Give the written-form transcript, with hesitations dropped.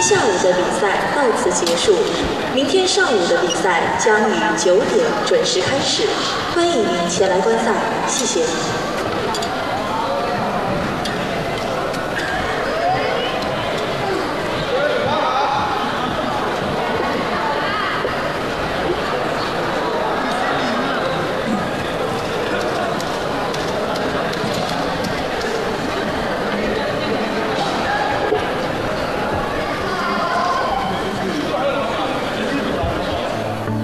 下午的比赛到此结束，明天上午的比赛将于9点准时开始，欢迎您前来观赛，谢谢。